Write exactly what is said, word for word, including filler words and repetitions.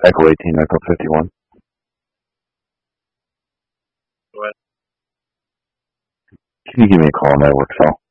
Echo eighteen, Echo fifty-one. Go ahead. Can you give me a call on network cell?